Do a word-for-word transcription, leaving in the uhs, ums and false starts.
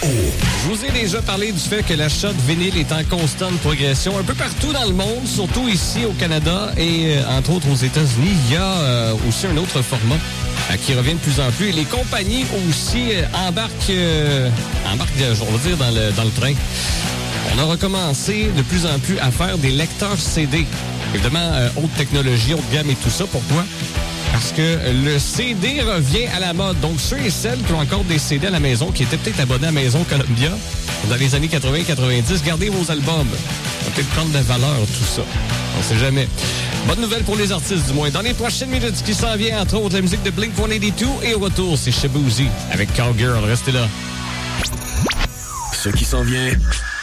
Je vous ai déjà parlé du fait que l'achat de vinyle est en constante progression un peu partout dans le monde, surtout ici au Canada et euh, entre autres aux États-Unis. Il y a euh, aussi un autre format euh, qui revient de plus en plus et les compagnies aussi euh, embarquent, euh, embarquent, je vais dire, dans le, dans le train. On a recommencé de plus en plus à faire des lecteurs C D. Évidemment, euh, haute technologie, haute gamme et tout ça. Pourquoi? Parce que le C D revient à la mode. Donc, ceux et celles qui ont encore des C D à la maison, qui étaient peut-être abonnés à Maison Columbia dans les années quatre-vingts quatre-vingt-dix, gardez vos albums. Ça va peut-être prendre de la valeur, tout ça. On sait jamais. Bonne nouvelle pour les artistes, du moins. Dans les prochaines minutes, ce qui s'en vient, entre autres, la musique de Blink cent quatre-vingt-deux. Et au retour, c'est Shaboozey avec Cowgirl. Restez là. Ce qui s'en vient